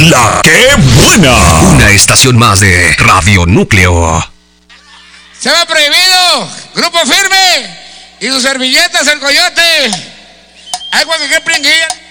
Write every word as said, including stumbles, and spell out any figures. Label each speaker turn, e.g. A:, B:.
A: La que buena. Una estación más de Radio Núcleo.
B: Se va prohibido. Grupo Firme. Y sus servilletas, el coyote. Agua que qué pringuilla.